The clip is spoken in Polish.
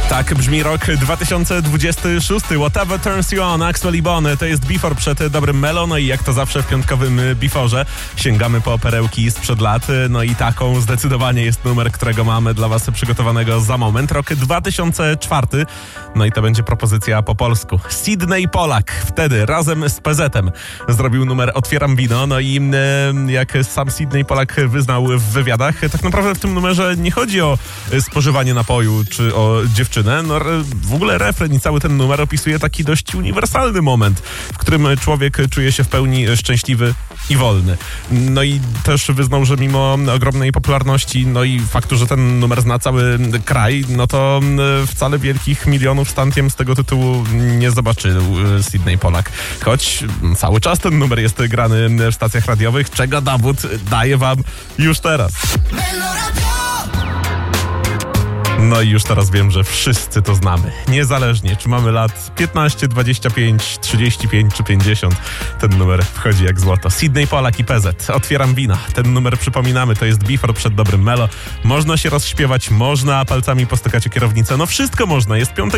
Tak brzmi rok 2026. Whatever Turns You On, Axwell i Bonny. To jest Before przed dobrym Melo. No i jak to zawsze w piątkowym Beforze sięgamy po perełki sprzed lat. No i taką zdecydowanie jest numer, którego mamy dla was przygotowanego za moment. Rok 2004. No i to będzie propozycja po polsku. Sydney Polak wtedy razem z PZ-em zrobił numer Otwieram wino. No i jak sam Sydney Polak wyznał w wywiadach, tak naprawdę w tym numerze nie chodzi o spożywanie napoju czy o dziewczynę. No, w ogóle refren i cały ten numer opisuje taki dość uniwersalny moment, w którym człowiek czuje się w pełni szczęśliwy i wolny. No i też wyznał, że mimo ogromnej popularności, no i faktu, że ten numer zna cały kraj, no to wcale wielkich milionów stantiem z tego tytułu nie zobaczył Sydney Polak. Choć cały czas ten numer jest grany w stacjach radiowych, czego dowód daję wam już teraz. No i już teraz wiem, że wszyscy to znamy. Niezależnie, czy mamy lat 15, 25, 35 czy 50. Ten numer wchodzi jak złoto. Sydney Polak i PZ. Otwieram wina. Ten numer przypominamy, to jest Before przed dobrym Melo. Można się rozśpiewać, można palcami postykać o kierownicę. No wszystko można. Jest piątek